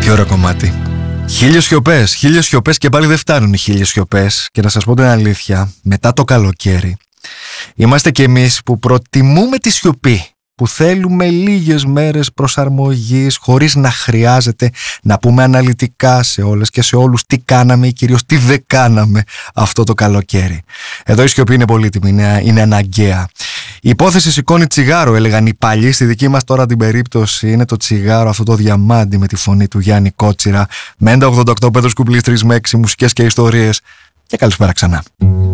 Τι ωραίο κομμάτι. 1000 σιωπές και πάλι δεν φτάνουν οι 1000 σιωπές. Και να σας πω την αλήθεια, μετά το καλοκαίρι είμαστε κι εμείς που προτιμούμε τη σιωπή, που θέλουμε λίγες μέρες προσαρμογής χωρίς να χρειάζεται να πούμε αναλυτικά σε όλες και σε όλους τι κάναμε ή κυρίως τι δεν κάναμε αυτό το καλοκαίρι. Εδώ η σιωπή είναι πολύτιμη, είναι αναγκαία. Η υπόθεση σηκώνει τσιγάρο, έλεγαν οι παλιοί. Στη δική μας τώρα την περίπτωση είναι το τσιγάρο, αυτό το διαμάντι με τη φωνή του Γιάννη Κότσιρα. Μέντα 88, Πέτρος Κουπλής, 3 με 6 μουσικές και ιστορίες. Και καλησπέρα ξανά.